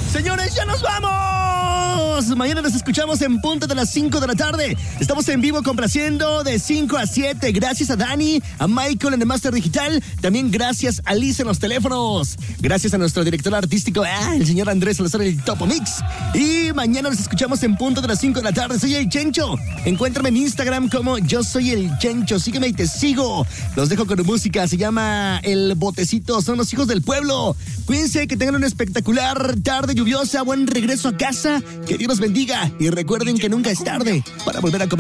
Señores, ya nos vamos. Mañana nos escuchamos en punto de las 5 de la tarde. Estamos en vivo complaciendo de 5 a 7. Gracias a Dani, a Michael en el Master Digital. También gracias a Liz en los teléfonos. Gracias a nuestro director artístico, el señor Andrés Salazar, el Topo Mix. Y mañana nos escuchamos en punto de las 5 de la tarde. Soy el Chencho. Encuéntrame en Instagram como Yo Soy el Chencho. Sígueme y te sigo. Los dejo con música. Se llama El Botecito. Son los hijos del pueblo. Cuídense, que tengan una espectacular tarde lluviosa. Buen regreso a casa. Que Dios los bendiga. Y recuerden que nunca es tarde para volver a comer.